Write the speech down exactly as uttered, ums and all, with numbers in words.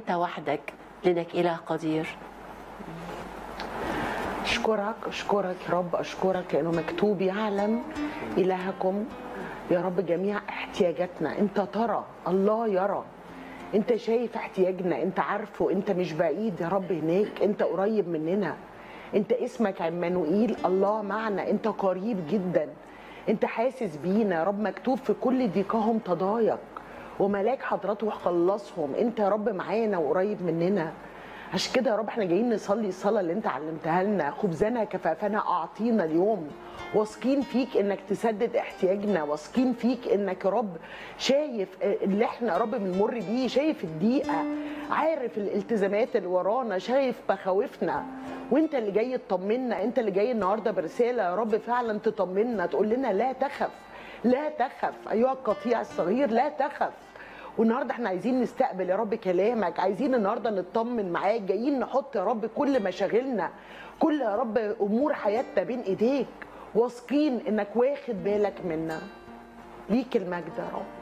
انت وحدك، لانك اله قدير. اشكرك اشكرك يا رب، اشكرك لانه مكتوب يعلم الهكم يا رب جميع احتياجاتنا. انت ترى، الله يرى، انت شايف احتياجنا، انت عارفه، انت مش بعيد يا رب هناك، انت قريب مننا. انت اسمك عمانوئيل، الله معنا، انت قريب جدا، انت حاسس بينا يا رب. مكتوب في كل ضيقهم تضايق وملاك حضرته خلصهم. انت يا رب معانا وقريب مننا. عشان كده يا رب احنا جايين نصلي الصلاه اللي انت علمتها لنا، خبزنا كفافنا اعطينا اليوم. واثقين فيك انك تسدد احتياجنا، واثقين فيك انك يا رب شايف اللي احنا يا رب بنمر بيه، شايف الضيقه، عارف الالتزامات اللي ورانا، شايف مخاوفنا، وانت اللي جاي تطمنا. انت اللي جاي النهارده برساله يا رب فعلا تطمنا، تقول لنا لا تخف، لا تخف ايها القطيع الصغير، لا تخف. والنهارده احنا عايزين نستقبل يا رب كلامك، عايزين النهارده نطمن معاك، جايين نحط يا رب كل مشاغلنا، كل يا رب امور حياتنا بين ايديك، واثقين انك واخد بالك منا. ليك المجد يا رب.